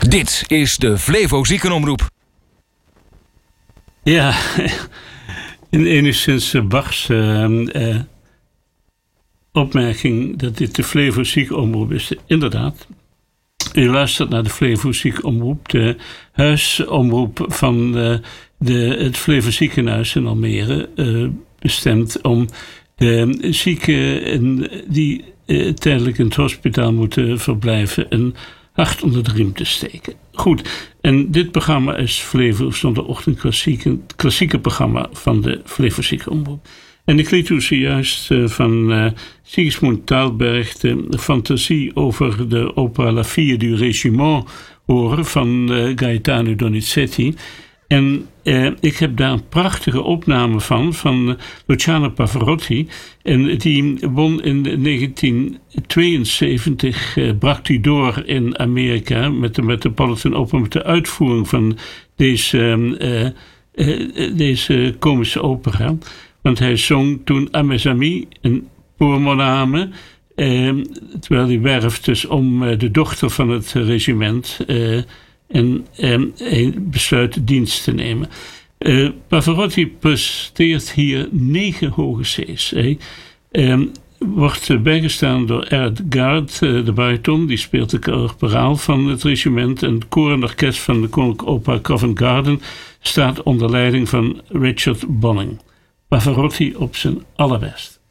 Dit is de Flevo Ziekenomroep. Ja, in enigszins Bachs opmerking dat dit de Flevo Ziekenomroep is. Inderdaad, u luistert naar de Flevo Ziekenomroep, de huisomroep van het Flevo Ziekenhuis in Almere, bestemd om de zieken die tijdelijk in het hospitaal moeten verblijven een hart onder de riem te steken. Goed, en dit programma is Flevo Zondagochtend Klassiek, het klassieke programma van de Flevo Ziekenomroep. En ik liet u zojuist van Sigismund Thalberg de fantasie over de opera La Fille du Régiment horen van Gaetano Donizetti. En ik heb daar een prachtige opname van Luciano Pavarotti. En die won in 1972, brak hij door in Amerika met de Metropolitan Opera, met de uitvoering van deze komische opera. Want hij zong toen A mes amis, een pour mon âme, terwijl hij werft dus om de dochter van het regiment. En hij besluit dienst te nemen. Pavarotti presteert hier 9 hoge C's. Wordt bijgestaan door Erd Gard, de bariton, die speelt de corporaal van het regiment. En het koor en orkest van de Koninklijke Opera Covent Garden staat onder leiding van Richard Bonning. Pavarotti op zijn allerbest.